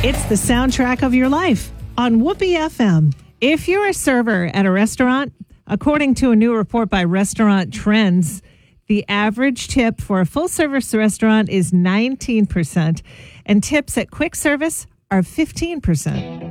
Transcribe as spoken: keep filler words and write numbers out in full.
It's the soundtrack of your life on Whoopee F M. If you're a server at a restaurant, according to a new report by Restaurant Trends, the average tip for a full-service restaurant is nineteen percent, and tips at quick service are fifteen percent.